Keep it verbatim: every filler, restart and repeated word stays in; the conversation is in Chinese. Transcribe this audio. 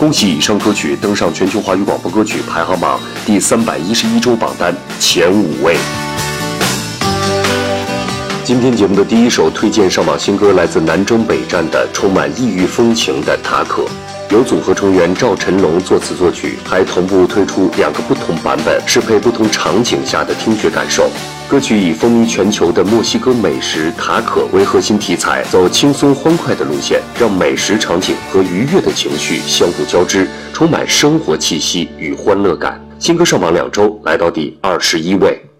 恭喜以上歌曲登上全球华语广播歌曲排行榜第三百一十一周榜单前五位。今天节目的第一首推荐上榜新歌来自南征北战的充满异域风情的塔可，由组合成员赵晨龙作词作曲，还同步推出两个不同版本，适配不同场景下的听觉感受。歌曲以风靡全球的墨西哥美食塔可为核心题材，走轻松欢快的路线，让美食场景和愉悦的情绪相互交织，充满生活气息与欢乐感。新歌上榜两周，来到第二十一位。